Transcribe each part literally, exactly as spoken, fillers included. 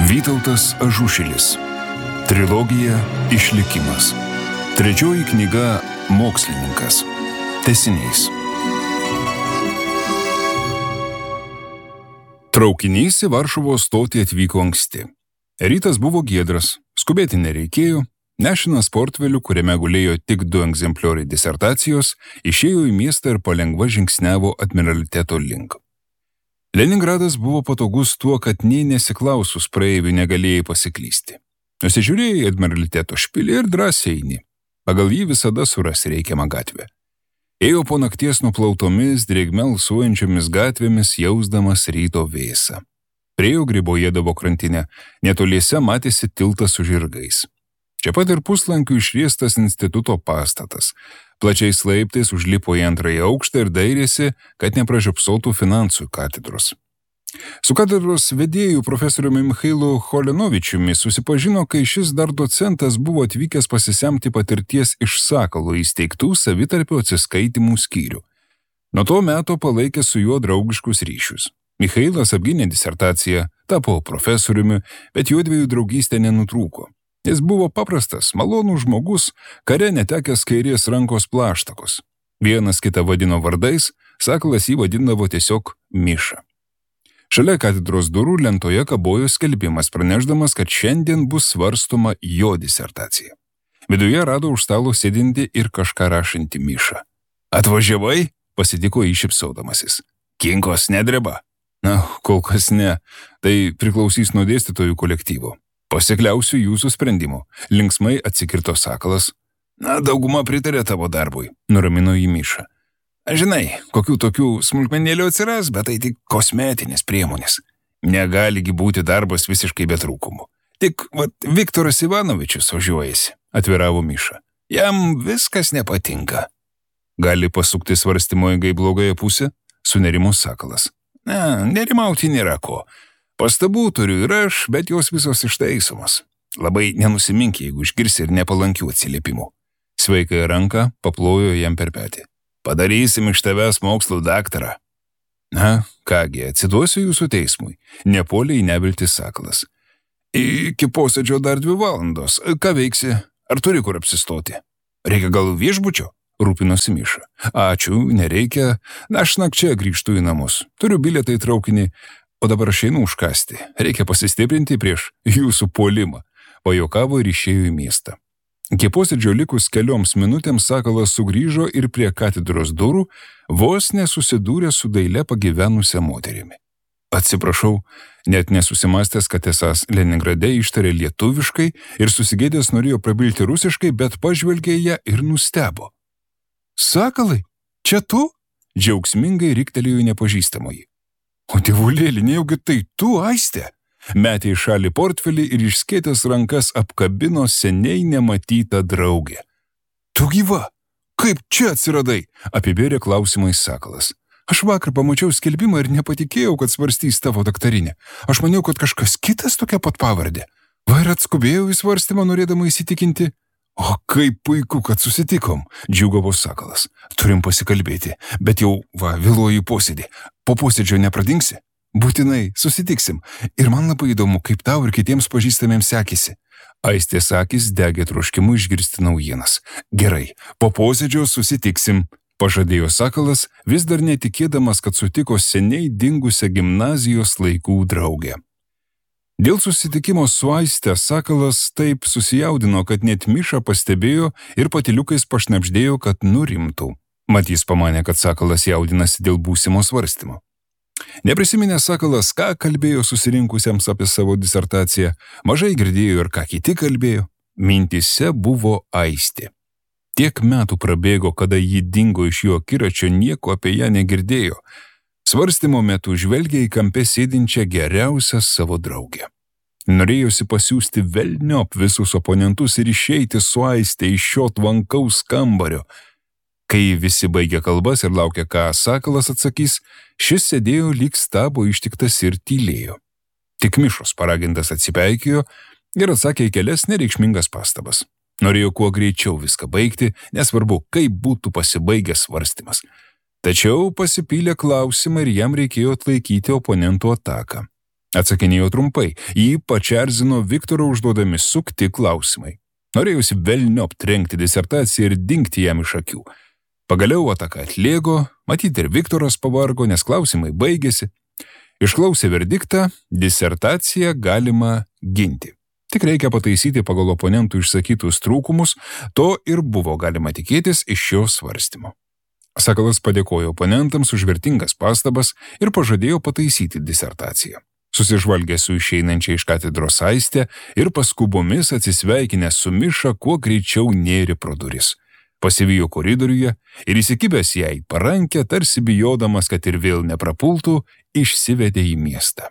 Vytautas Ažušilis. Trilogija Išlikimas. Trečioji knyga Mokslininkas. Tęsinys. Traukinys į Varšuvos stotį atvyko anksti. Rytas buvo giedras, skubėti nereikėjo, nešinas portfeliu, kuriame gulėjo tik du egzemplioriai disertacijos, išėjo į miestą ir palengva žingsniavo admiraliteto link. Leningradas buvo patogus tuo, kad nei nesiklausus praeivių negalėjai pasiklysti. Nusižiūrėjai į admiraliteto špilį ir drąsiai eini. Pagal jį visada surasi reikiamą gatvę. Ėjo po nakties nuplautomis, drėgme alsuojančiomis gatvėmis, jausdamas ryto vėsą. Priejo Gribojedovo krantinę, netoliese matėsi tiltas su žirgais. Čia pat ir puslankių išriestas instituto pastatas. Plačiais laiptais užlipo į antrąjį aukštą ir dairėsi, kad nepražiopsotų finansų katedros. Su katedros vedėju profesoriumi Michailu Cholenovičiumi susipažino, kai šis dar docentas buvo atvykęs pasisemti patirties iš Sakalo įsteigtų savitarpio atsiskaitimų skyrių. Nuo to meto palaikė su juo draugiškus ryšius. Michailas apgynė disertaciją, tapo profesoriumi, bet juodviejų draugystė nenutrūko. Jis buvo paprastas, malonus žmogus, kare netekęs kairės rankos plaštakos. Vienas kitą vadino vardais, Sakalas jį vadindavo tiesiog Miša. Šalia katedros durų lentoje kabojo skelbimas, pranešdamas, kad šiandien bus svarstoma jo disertacija. Viduje rado už stalo sėdinti ir kažką rašantį Mišą. Atvažiavai? Pasitiko jį šypsodamasis. Kinkos nedreba? Na, kol kas ne. Tai priklausys nuo dėstytojų kolektyvo. Pasikliausiu jūsų sprendimu. Linksmai atsikirto Sakalas. Na, dauguma pritarė tavo darbui, nuramino jį Miša. Žinai, kokių tokių smulkmenėlių atsiras, bet tai tik kosmetinės priemonės. Negaligi būti darbas visiškai be trūkumų. Tik, vat, Viktoras Ivanovičius ožiuojasi, atviravo Miša. Jam viskas nepatinka. Gali pasukti svarstymo eigai blogąją pusę? Sunerimo Sakalas. Na, nerimauti nėra ko. Pastabų turiu ir aš, bet jos visos ištaisomos. Labai nenusiminkė, jeigu išgirsi ir nepalankių atsiliepimų. Sveikąją ranką paplojo jam per petį. Padarysim iš tavęs mokslų daktarą. Na, kągi, atsiduosiu jūsų teismui. Nepuolė į neviltį Sakalas. Iki posėdžio dar dvi valandos. Ką veiksi? Ar turi kur apsistoti? Reikia gal viešbučio? Rūpinosi Miša. Ačiū, nereikia. Aš nakčia grįžtu į namus. Turiu bilietą į traukinį. O dabar aš einu užkasti. Reikia pasistiprinti prieš jūsų puolimą. Pajuokavo ir išėjo į miestą. Iki posėdžio likus kelioms minutėms Sakalas sugrįžo ir prie katedros durų vos nesusidūrė su daile pagyvenusia moterimi. Atsiprašau, net nesusimastęs, kad esąs Leningrade ištarė lietuviškai ir susigėdęs norėjo prabilti rusiškai, bet pažvelgė ją ir nustebo. Sakalai, čia tu? Džiaugsmingai riktelėjo nepažįstamoji. O dievulėlį, nejaugi tai tu, Aistė? Metė į šalį portfelį ir išskėtęs rankas apkabino seniai nematytą draugę. Tu gyva? Kaip čia atsiradai? Apibėrė klausimais Sakalas. Aš vakar pamačiau skelbimą ir nepatikėjau, kad svarstys tavo daktarinę. Aš maniau, kad kažkas kitas tokia pat pavardė. Va ir atskubėjau į svarstymą, norėdama įsitikinti. O kaip puiku, kad susitikom, džiūgavo Sakalas. Turim pasikalbėti, bet jau, va, vėluoju į posėdį. Po posėdžio nepradingsi? Būtinai, susitiksim. Ir man labai įdomu, kaip tau ir kitiems pažįstamiems sekėsi. Aistės akis degė troškimu išgirsti naujienas. Gerai, po posėdžio susitiksim, pažadėjo Sakalas, vis dar netikėdamas, kad sutiko seniai dingusią gimnazijos laikų draugę. Dėl susitikimo su Aiste Sakalas taip susijaudino, kad net Miša pastebėjo ir patyliukais pašnapždėjo, kad nurimtų. Mat jis pamanė, kad Sakalas jaudinasi dėl būsimo svarstymo. Neprisiminė Sakalas, ką kalbėjo susirinkusiems apie savo disertaciją, mažai girdėjo ir ką kiti kalbėjo. Mintise buvo Aistė. Tiek metų prabėgo, kada ji dingo iš jo akiračio, nieko apie ją negirdėjo. Svarstymo metu žvelgė į kampe sėdinčią geriausią savo draugę. Norėjosi pasiųsti velniop visus oponentus ir išeiti su Aiste iš šio tvankaus kambario. Kai visi baigė kalbas ir laukė, ką Sakalas atsakys, šis sėdėjo lyg stabo ištiktas ir tylėjo. Tik Mišos paragintas atsipeikėjo ir atsakė į kelias nereikšmingas pastabas. Norėjo kuo greičiau viską baigti, nesvarbu, kaip būtų pasibaigęs svarstymas. Tačiau pasipylė klausimą ir jam reikėjo atlaikyti oponentų ataką. Atsakinėjo trumpai, jį pačerzino Viktoro užduodami sukti klausimai. Norėjusi velniop trenkti disertaciją ir dingti jam iš akių. Pagaliau ataka atlėgo, matyti ir Viktoras pavargo, nes klausimai baigėsi. Išklausė verdiktą, disertaciją galima ginti. Tik reikia pataisyti pagal oponentų išsakytus trūkumus, to ir buvo galima tikėtis iš šio svarstymo. Sakalas padėkojo oponentams už vertingas pastabas ir pažadėjo pataisyti disertaciją. Susižvalgė su išeinančia iš katedros Aiste ir paskubomis atsisveikinęs su Miša kuo greičiau nėrė pro duris. Pasivijo koridoriuje ir įsikibęs ją į parankę, tarsi bijodamas, kad ir vėl neprapultų, išsivedė į miestą.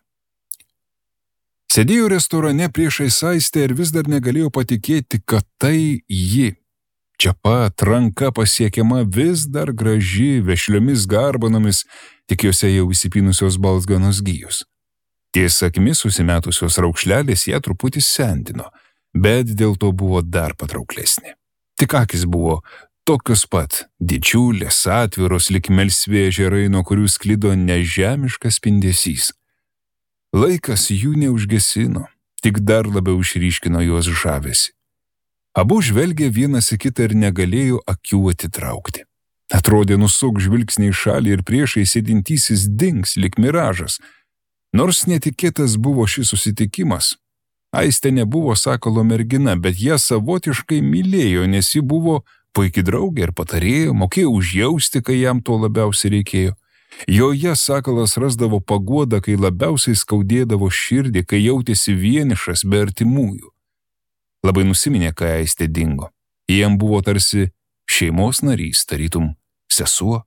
Sėdėjo restorane priešais Aistę ir vis dar negalėjo patikėti, kad tai ji. Čia pat ranka pasiekiama, vis dar graži, vešliomis garbanomis, tik jose jau įsipynusios balzganos gijos. Ties akimis susimetusios raukšlelės ją truputį sendino, bet dėl to buvo dar patrauklesnė. Tik akis buvo tokios pat, didžiulės, atviros, lyg melsvi ežerai, nuo kurių sklido nežemiškas spindesys. Laikas jų neužgesino, tik dar labiau išryškino jos žavesį. Abu žvelgė vienas į kitą ir negalėjo akių atitraukti. Atrodė, nusuk žvilgsnį į šalį ir priešai sėdintysis dings lyg miražas. Nors netikėtas buvo šis susitikimas, Aistė nebuvo Sakalo mergina, bet ją savotiškai mylėjo, nes ji buvo puikiai draugė ir patarėjo, mokėjo užjausti, kai jam to labiausiai reikėjo. Joje Sakalas rasdavo paguodą, kai labiausiai skaudėdavo širdį, kai jautėsi vienišas be artimųjų. Labai nusiminė, kai Aistė dingo. Jam buvo tarsi šeimos narys, tarytum sesuo.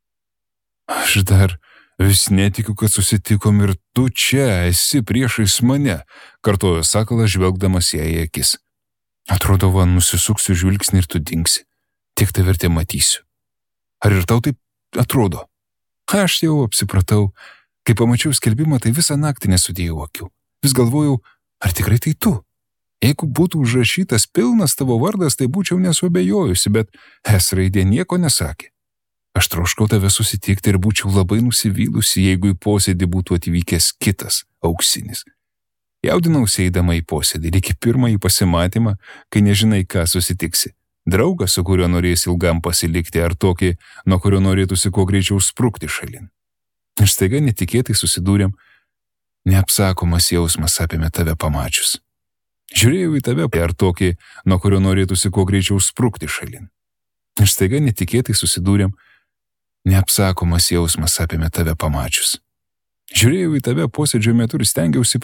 Aš dar vis netikiu, kad susitikom ir tu čia esi priešais mane, kartojo Sakalas, žvelgdamas ją į akis. Atrodo, va, nusisuksiu žvilgsnį ir tu dingsi. Tik tai vertė matysiu. Ar ir tau taip atrodo? Aš jau apsipratau. Kai pamačiau skelbimą, tai visą naktį nesudėjau akių. Vis galvojau, ar tikrai tai tu? Jeigu būtų užrašytas pilnas tavo vardas, tai būčiau nesuabejojusi, bet S raidė nieko nesakė. Aš troškau tave susitikti ir būčiau labai nusivylusi, jeigu į posėdį būtų atvykęs kitas, auksinis. Jaudinausi eidama į posėdį, iki pirmąjį pasimatymą, kai nežinai, ką susitiksi. Draugą, su kuriuo norės ilgam pasilikti, ar tokį, nuo kurio norėtųsi kuo greičiau sprukti šalin. Ir staiga netikėtai susidūrėm, neapsakomas jausmas apėmė tave pamačius. Žiūrėjau į tave, ar tokį, nuo kurio norėtųsi kuo greičiau sprukti šalin. Ir staiga netikėtai susidūrėm, neapsakomas jausmas apėmė tave pamačius. Žiūrėjau į tave posėdžio metu ir stengiausi